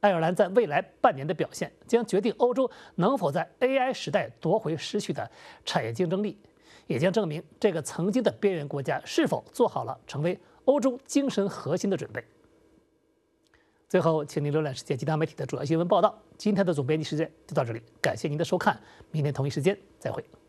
爱尔兰在未来半年的表现将决定欧洲能否在 AI 时代夺回失去的产业竞争力，也将证明这个曾经的边缘国家是否做好了成为欧洲精神核心的准备。最后，请您浏览世界其他媒体的主要新闻报道。今天的总编辑时间就到这里，感谢您的收看，明天同一时间再会。